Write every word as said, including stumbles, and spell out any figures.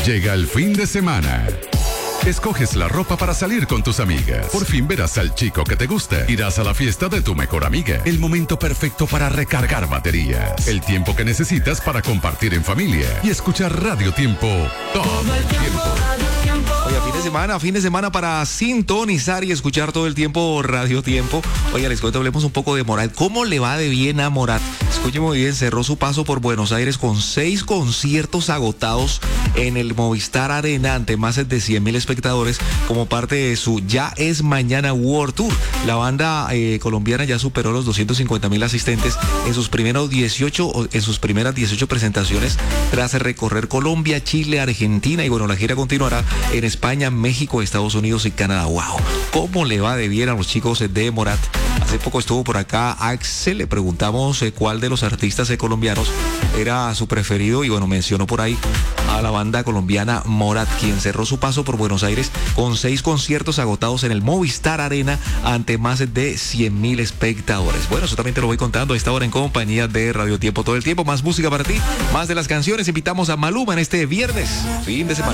Llega el fin de semana. Escoges la ropa para salir con tus amigas. Por fin verás al chico que te gusta. Irás a la fiesta de tu mejor amiga. El momento perfecto para recargar baterías. El tiempo que necesitas para compartir en familia. Y escuchar Radio Tiempo todo el tiempo. Oye, fin de semana, fin de semana para sintonizar y escuchar todo el tiempo Radio Tiempo. Oye, les cuento, hablemos un poco de Morat. ¿Cómo le va de bien a Morat? Escuchen muy bien, cerró su paso por Buenos Aires con seis conciertos agotados en el Movistar Arena ante más de cien mil espectadores como parte de su Ya es Mañana World Tour. La banda eh, colombiana ya superó los doscientos cincuenta mil asistentes en sus primeros dieciocho, en sus primeras dieciocho presentaciones tras recorrer Colombia, Chile, Argentina y bueno, la gira continuará en España, México, Estados Unidos y Canadá. ¡Wow! ¿Cómo le va de bien a los chicos de Morat? Hace poco estuvo por acá Axel, le preguntamos eh, cuál de los artistas eh, colombianos era su preferido y bueno, mencionó por ahí a la banda colombiana Morat, quien cerró su paso por Buenos Aires con seis conciertos agotados en el Movistar Arena ante más de cien mil espectadores. Bueno, eso también te lo voy contando a esta hora en compañía de Radio Tiempo todo el tiempo. Más música para ti, más de las canciones. Invitamos a Maluma en este viernes, fin de semana.